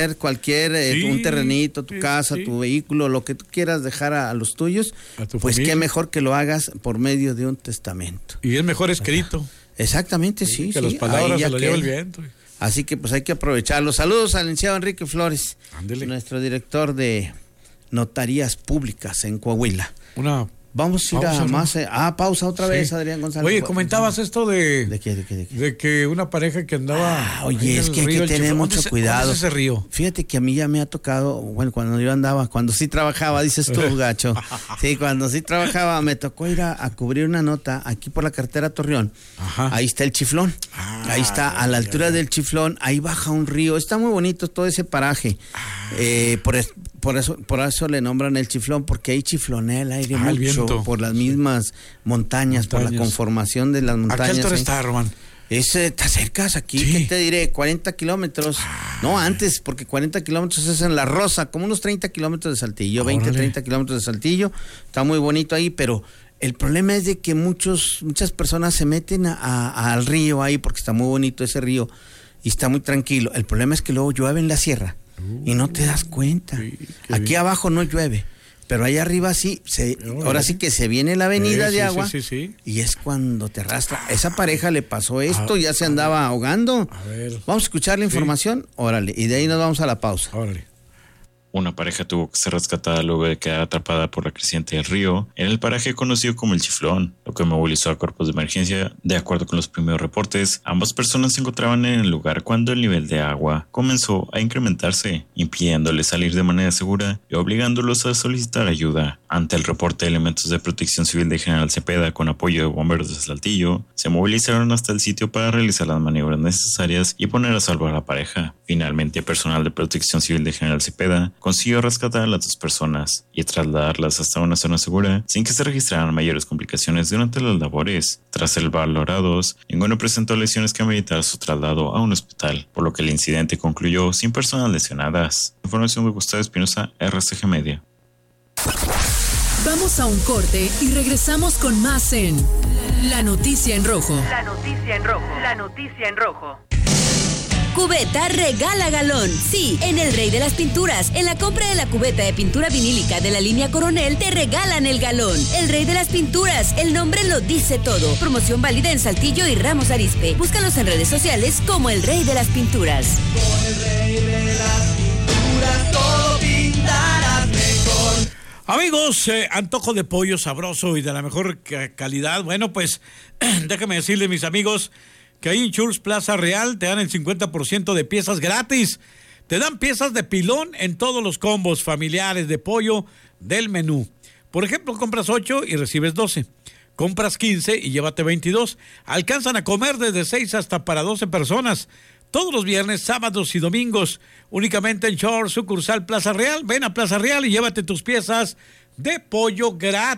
vender cualquier, un terrenito, tu casa, tu vehículo, lo que tú quieras dejar a los tuyos, pues familia. Qué mejor que lo hagas por medio de un testamento. Y es mejor escrito. Exactamente, sí. Que las palabras se lo lleva el viento. Así que pues hay que aprovecharlo. Saludos al licenciado Enrique Flores, Ándele. Nuestro director de Notarías Públicas en Coahuila. Vamos a ir a más. Pausa otra vez, Adrián González. Oye, comentabas esto de. ¿De qué? De que una pareja que andaba. Oye, es que hay que tener mucho cuidado. ¿Dónde es ese río? Fíjate que a mí ya me ha tocado, bueno, cuando sí trabajaba, dices tú, gacho. Sí, cuando sí trabajaba, me tocó ir a cubrir una nota aquí por la carretera Torreón. Ajá. Ahí está el Chiflón. Ahí está, a la altura del Chiflón, ahí baja un río. Está muy bonito todo ese paraje. Por eso le nombran el Chiflón, porque ahí chiflonea el aire mucho, por las mismas montañas, por la conformación de las montañas. ¿A qué altura está, Román? Está cerca, aquí, ¿qué te diré? 40 kilómetros. No, antes, porque 40 kilómetros es en La Rosa, como unos 30 kilómetros de Saltillo, 20, 30 kilómetros de Saltillo. Está muy bonito ahí, pero el problema es de que muchas personas se meten al río ahí, porque está muy bonito ese río y está muy tranquilo. El problema es que luego llueve en la sierra. Y no te das cuenta. Aquí abajo no llueve, pero allá arriba sí. Ahora sí que se viene la avenida de agua. Y es cuando te arrastra. Esa pareja le pasó esto, ya se andaba ahogando. Vamos a escuchar la información. Órale, y de ahí nos vamos a la pausa. Órale. Una pareja tuvo que ser rescatada luego de quedar atrapada por la creciente del río en el paraje conocido como el Chiflón, lo que movilizó a cuerpos de emergencia. De acuerdo con los primeros reportes, ambas personas se encontraban en el lugar cuando el nivel de agua comenzó a incrementarse, impidiéndoles salir de manera segura y obligándolos a solicitar ayuda. Ante el reporte de elementos de Protección Civil de General Cepeda con apoyo de bomberos de Saltillo, se movilizaron hasta el sitio para realizar las maniobras necesarias y poner a salvo a la pareja. Finalmente, personal de Protección Civil de General Cepeda consiguió rescatar a las dos personas y trasladarlas hasta una zona segura sin que se registraran mayores complicaciones durante las labores. Tras ser valorados, ninguno presentó lesiones que ameritaran su traslado a un hospital, por lo que el incidente concluyó sin personas lesionadas. Información de Gustavo Espinosa, RCG Media. Vamos a un corte y regresamos con más en La Noticia en Rojo. La Noticia en Rojo. La Noticia en Rojo. Cubeta regala galón. Sí, en el Rey de las Pinturas. En la compra de la cubeta de pintura vinílica de la línea Coronel, te regalan el galón. El Rey de las Pinturas. El nombre lo dice todo. Promoción válida en Saltillo y Ramos Arizpe. Búscalos en redes sociales como el Rey de las Pinturas. Con el Rey de las Pinturas todo pintarás mejor. Amigos, antojo de pollo sabroso y de la mejor calidad. Bueno, pues déjame decirles, mis amigos, que ahí en Schultz Plaza Real te dan el 50% de piezas gratis. Te dan piezas de pilón en todos los combos familiares de pollo del menú. Por ejemplo, compras 8 y recibes 12. Compras 15 y llévate 22. Alcanzan a comer desde 6 hasta para 12 personas. Todos los viernes, sábados y domingos. Únicamente en Shore, sucursal Plaza Real. Ven a Plaza Real y llévate tus piezas de pollo gratis.